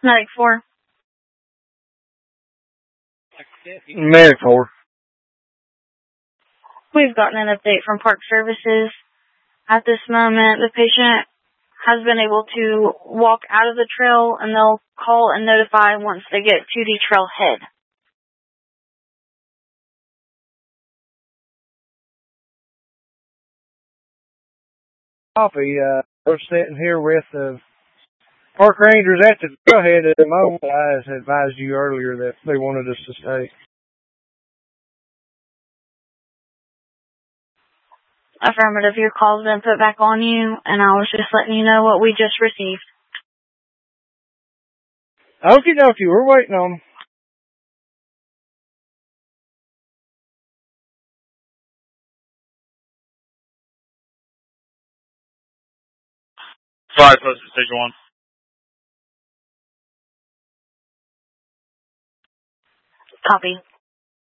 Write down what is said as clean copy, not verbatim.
Medic 4. Medic 4. We've gotten an update from Park Services. At this moment, the patient has been able to walk out of the trail, and they'll call and notify once they get to the trailhead. Copy. We're sitting here with the park rangers at the trailhead at the moment. I advised you earlier that they wanted us to stay. Affirmative, your call's been put back on you, and I was just letting you know what we just received. Okie dokie, we're waiting on them. Sorry, posted stage 1. Copy.